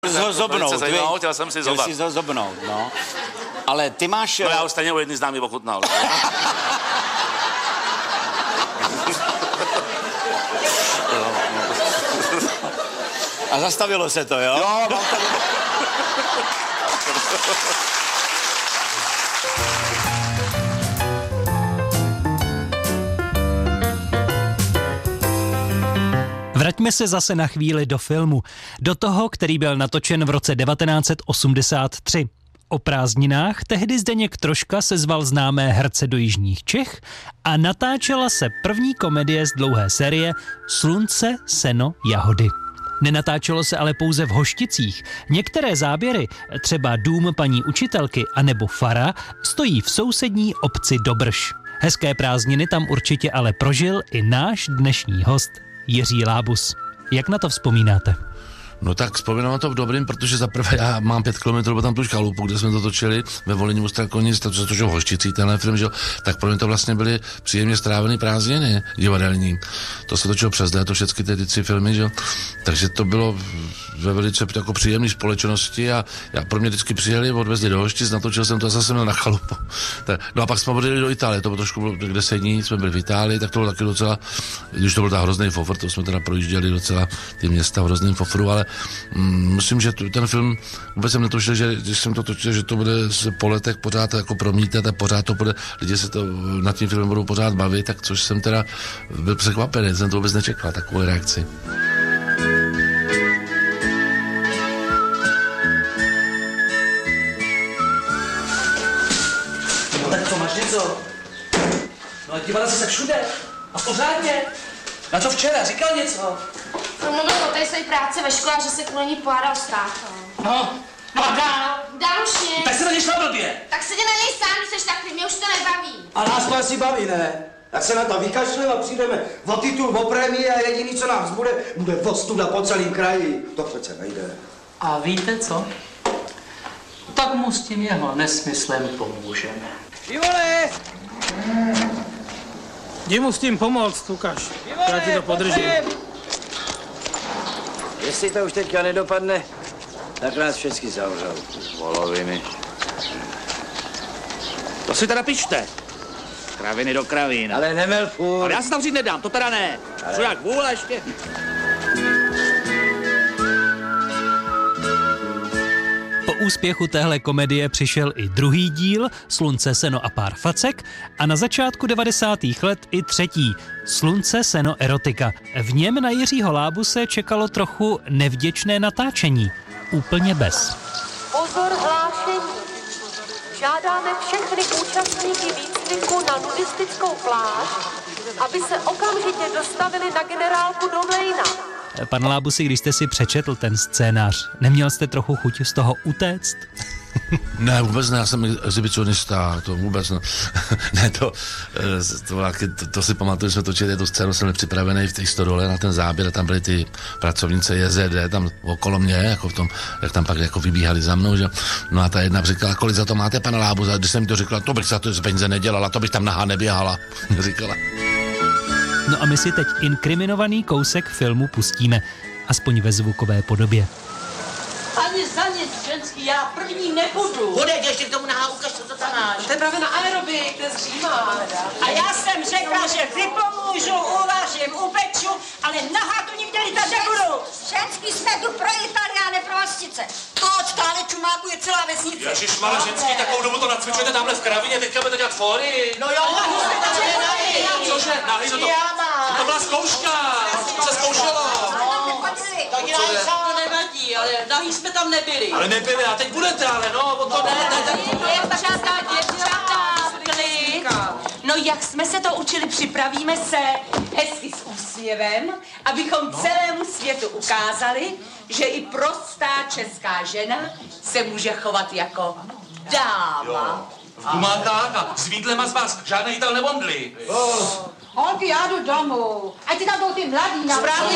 Zobnout, chtěl jsem si zobat. Chtěl si zobnout, no. Ale ty máš... No já už stejně u jedný známý ochutnal. A zastavilo se to, jo? Jo, mám tady... Vraťme se zase na chvíli do filmu. Do toho, který byl natočen v roce 1983. O prázdninách tehdy Zdeněk Troška sezval známé herce do jižních Čech a natáčela se první komedie z dlouhé série Slunce, seno, jahody. Nenatáčelo se ale pouze v Hošticích. Některé záběry, třeba Dům paní učitelky anebo Fara, stojí v sousední obci Dobrš. Hezké prázdniny tam určitě ale prožil i náš dnešní host Jiří Lábus. Jak na to vzpomínáte? No tak vzpomínám to v dobrým, protože zaprvé já mám 5 kilometrů tam tu chalupu, kde jsme to točili ve Volyni u Strakonic, to se točil v Hošticích, tenhle film, že jo, tak pro mě to vlastně byly příjemně strávený prázdniny divadelní. To se točilo přes to všechny ty 3 filmy, že jo, takže to bylo ve velice jako příjemné společnosti a pro mě vždycky přijeli, odvezli do Hoštic, natočil jsem to a zase měl na chalupu. No a pak jsme odjeli do Itálie, to bylo trošku 10 dní, jsme byli v Itálii, tak to bylo taky docela, když to byl ta hrozný fofr, to jsme teda projížděli docela ty města v hrozném fofru, ale myslím, že ten film vůbec jsem netušil, že když jsem to točil, že to bude po letech pořád jako promítat a pořád to bude, lidi se to nad tím filmem budou pořád bavit, tak což jsem teda byl překvapený, jsem to vůbec nečekal, takovou reakci. No tak co, máš něco? No a dívala jsi se všude a pořádně. Na co včera, říkal něco? No mluvil o té své práci ve škole, že se kvůli ní pohádal s tátou. No a dál? Dál už nic. Tak se na něj šla blbě. Tak se jdi na něj sám, když jsi takový, mě už to nebaví. A nás to asi baví, ne? Tak se na to vykašleme a přijdeme o titul, o prémii a jediný, co nás bude ostuda po celém kraji. To přece nejde. A víte co? Tak mu s tím jeho nesmyslem pomůžeme. Ivole! Jdi mu s tím pomoct, Lukáš. Já ti to podržím. Jestli to už teďka nedopadne, tak nás všechny zavřou. Voloviny. To si teda pište. Kraviny do kravín. Ale nemel furt. Ale já se tam říct nedám, to teda ne. Čurák, vůle ještě. Po úspěchu téhle komedie přišel i druhý díl Slunce, seno a pár facek a na začátku 90. let i třetí Slunce, seno, erotika. V něm na Jiřího Lábuse čekalo trochu nevděčné natáčení. Úplně bez. Pozor, hlášení. Žádáme všechny účastníky výcviku na nudistickou pláž, aby se okamžitě dostavili na generálku do Mlejna. Pan Lábusi, když jste si přečetl ten scénář, neměl jste trochu chuť z toho utéct? Ne, vůbec ne, já jsem exhibicionista, to vůbec ne. Ne, to si pamatuju, že jsme točili tu scénu, jsem nepřipravený v té stodole na ten záběr a tam byly ty pracovnice JZD, tam okolo mě, jako v tom, jak tam pak jako vybíhali za mnou, že? No a ta jedna říkala, kolik za to máte, pana Lábus, a když jsem mi to řekla, to bych za to z peníze nedělala, to bych tam nahá neběhala, říkala. No a my si teď inkriminovaný kousek filmu pustíme, aspoň ve zvukové podobě. Ani za nic, ženský, já první nebudu. Budeš ještě k tomu nahá, ukaž, co tam máš. To je právě na aerobik, to je zřímá. A já jsem řekla, že vypomůžu, uvařím, upeču, ale nahá tu nikdy lítat nebudu. Ženský jsme tu pro Itálie, ne pro hostice. Toč, tále čumáku je celá vesnice. Ježišmarja, ženský, takovou dobu to nacvičujete tamhle v kravině, teďka budete dělat fóry. No jo, Cože, nahý, to byla zkouška, to se zkoušelo. Tak to nevadí, ale nahý jsme tam nebyli. Ale nebyli, a teď budete, ale no, o to ne. Děvčata, klid. No jak jsme se to učili, připravíme se hezky s úsměvem, abychom celému světu ukázali, že i prostá česká žena se může chovat jako dáma. V gumákách a s vídlema z vás žádný jítel nebomdli. Holky, já jdu domů. Ať ti tam jdou ty mladí na správně.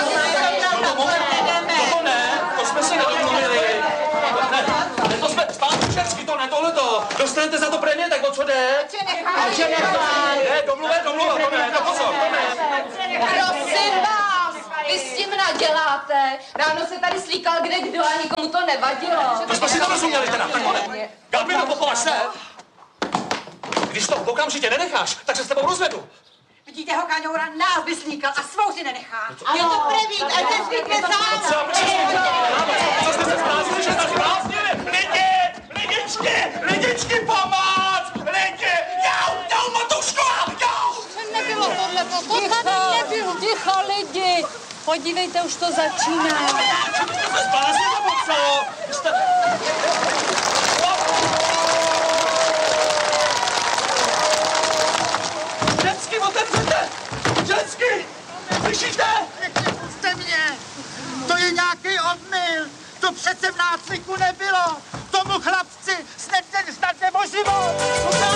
To ne, to jsme si nedomluvili. Ne, to jsme, zpátky všechny, to ne, tohleto. Dostanete za to prémie, tak o co jde? Ať je nechaj. Ne, domluva, to ne, to pozor, to ne. Prosím vás, Vy s tím naděláte. Ráno se tady slíkal kde kdo a nikomu to nevadilo. To jsme si to rozuměli teda, tak ne. Gabriela, Popovač, ne? Když to okamžitě nenecháš, tak se s tebou rozvedu. Vidíte ho, Kaňoura, nás vyslíkal a svou si nenechá. Je to první, a ten zvyk nezává. Co jste se zbláznili, že jste zbláznili? Lidičky, pomoc! Lidi, jau, Matuško, jau! Nebylo tohleto, to tady nebylo. Ticho, lidi, podívejte, už to začíná. Se zbláznili, nebo co? Žensky, otevřete! Žensky! Slyšíte? Puste mě! To je nějaký omyl! To přece v nácviku nebylo! Tomu chlapci snad jde o život!